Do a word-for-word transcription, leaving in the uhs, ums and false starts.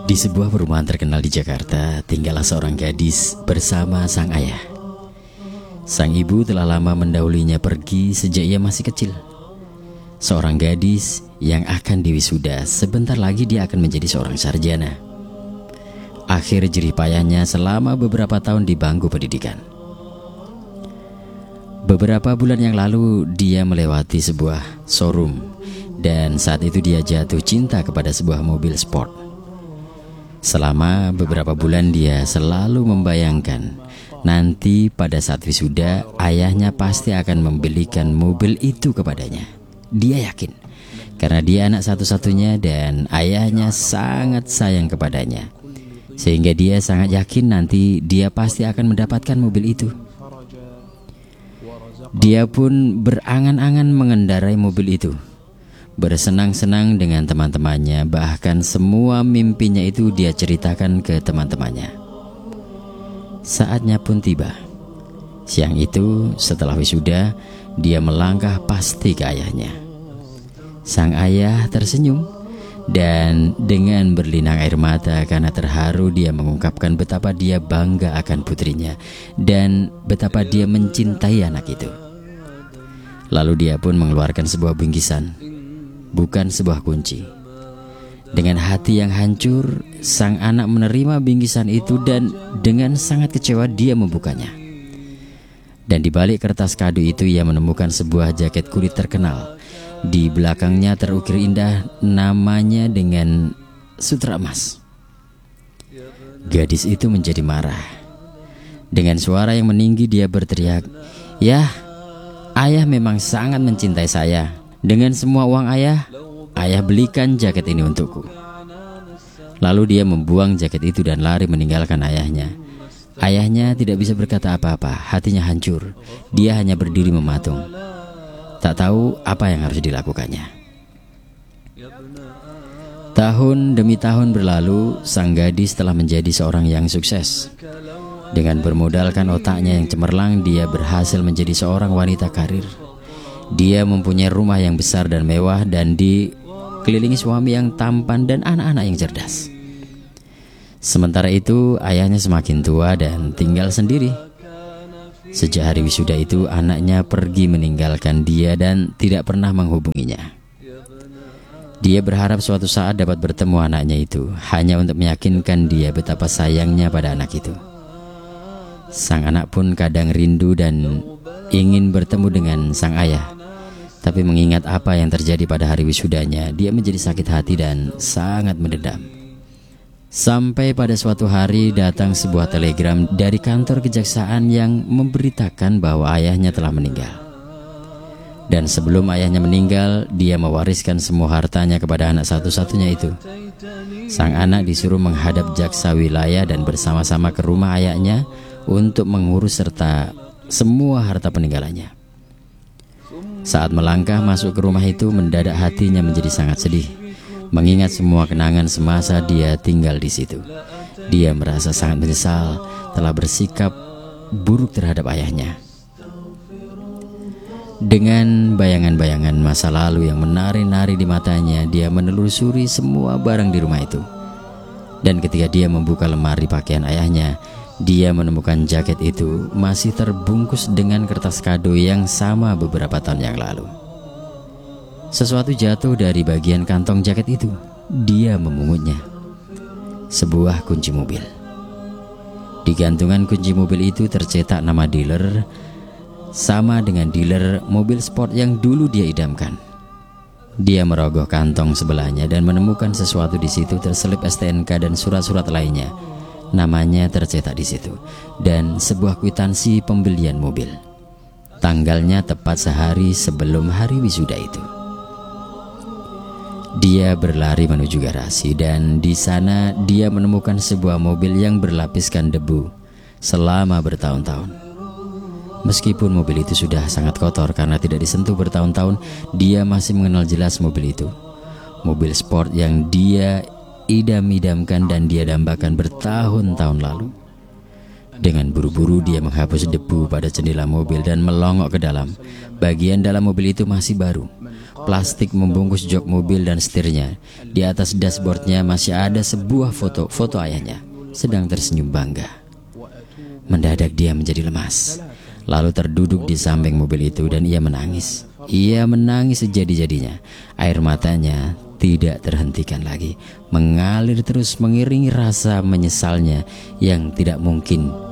Di sebuah perumahan terkenal di Jakarta, tinggallah seorang gadis bersama sang ayah. Sang ibu telah lama mendahulunya pergi sejak ia masih kecil. Seorang gadis yang akan diwisuda, sebentar lagi dia akan menjadi seorang sarjana. Akhir jerih payahnya selama beberapa tahun di bangku pendidikan. Beberapa bulan yang lalu dia melewati sebuah showroom, dan saat itu dia jatuh cinta kepada sebuah mobil sport. Selama beberapa bulan dia selalu membayangkan nanti pada saat wisuda ayahnya pasti akan membelikan mobil itu kepadanya. Dia yakin karena dia anak satu-satunya dan ayahnya sangat sayang kepadanya, sehingga dia sangat yakin nanti dia pasti akan mendapatkan mobil itu. Dia pun berangan-angan mengendarai mobil itu, bersenang-senang dengan teman-temannya, bahkan semua mimpinya itu dia ceritakan ke teman-temannya. Saatnya pun tiba. Siang itu setelah wisuda, dia melangkah pasti ke ayahnya. Sang ayah tersenyum dan dengan berlinang air mata karena terharu dia mengungkapkan betapa dia bangga akan putrinya dan betapa dia mencintai anak itu. Lalu dia pun mengeluarkan sebuah bingkisan, bukan sebuah kunci. Dengan hati yang hancur, sang anak menerima bingkisan itu dan dengan sangat kecewa dia membukanya. Dan di balik kertas kado itu ia menemukan sebuah jaket kulit terkenal. Di belakangnya terukir indah namanya dengan sutra emas. Gadis itu menjadi marah. Dengan suara yang meninggi dia berteriak, "Yah, ayah memang sangat mencintai saya. Dengan semua uang ayah, ayah belikan jaket ini untukku." Lalu dia membuang jaket itu dan lari meninggalkan ayahnya. Ayahnya tidak bisa berkata apa-apa, hatinya hancur. Dia hanya berdiri mematung, tak tahu apa yang harus dilakukannya. Tahun demi tahun berlalu, sang gadis telah menjadi seorang yang sukses. Dengan bermodalkan otaknya yang cemerlang, dia berhasil menjadi seorang wanita karir. Dia mempunyai rumah yang besar dan mewah dan dikelilingi suami yang tampan dan anak-anak yang cerdas. Sementara itu ayahnya semakin tua dan tinggal sendiri. Sejak hari wisuda itu anaknya pergi meninggalkan dia dan tidak pernah menghubunginya. Dia berharap suatu saat dapat bertemu anaknya itu, hanya untuk meyakinkan dia betapa sayangnya pada anak itu. Sang anak pun kadang rindu dan ingin bertemu dengan sang ayah. Tapi mengingat apa yang terjadi pada hari wisudanya, dia menjadi sakit hati dan sangat mendendam. Sampai pada suatu hari datang sebuah telegram dari kantor kejaksaan yang memberitakan bahwa ayahnya telah meninggal. Dan sebelum ayahnya meninggal, dia mewariskan semua hartanya kepada anak satu-satunya itu. Sang anak disuruh menghadap jaksa wilayah dan bersama-sama ke rumah ayahnya untuk mengurus serta semua harta peninggalannya. Saat melangkah masuk ke rumah itu, mendadak hatinya menjadi sangat sedih. Mengingat semua kenangan semasa dia tinggal di situ. Dia merasa sangat menyesal telah bersikap buruk terhadap ayahnya. Dengan bayangan-bayangan masa lalu yang menari-nari di matanya, dia menelusuri semua barang di rumah itu. Dan ketika dia membuka lemari pakaian ayahnya, dia menemukan jaket itu masih terbungkus dengan kertas kado yang sama beberapa tahun yang lalu. Sesuatu jatuh dari bagian kantong jaket itu. Dia memungutnya. Sebuah kunci mobil. Di gantungan kunci mobil itu tercetak nama dealer, sama dengan dealer mobil sport yang dulu dia idamkan. Dia merogoh kantong sebelahnya dan menemukan sesuatu di situ, terselip S T N K dan surat-surat lainnya. Namanya tercetak di situ dan sebuah kwitansi pembelian mobil. Tanggalnya tepat sehari sebelum hari wisuda itu. Dia berlari menuju garasi dan di sana dia menemukan sebuah mobil yang berlapiskan debu selama bertahun-tahun. Meskipun mobil itu sudah sangat kotor karena tidak disentuh bertahun-tahun, dia masih mengenal jelas mobil itu. Mobil sport yang dia idam-idamkan dan dia dambakan bertahun-tahun lalu. Dengan buru-buru dia menghapus debu pada jendela mobil dan melongok ke dalam. Bagian dalam mobil itu masih baru. Plastik membungkus jok mobil dan setirnya. Di atas dashboardnya masih ada sebuah foto Foto ayahnya sedang tersenyum bangga. Mendadak dia menjadi lemas, lalu terduduk di samping mobil itu dan ia menangis. Ia menangis sejadi-jadinya. Air matanya tidak terhentikan lagi, mengalir terus mengiringi rasa menyesalnya yang tidak mungkin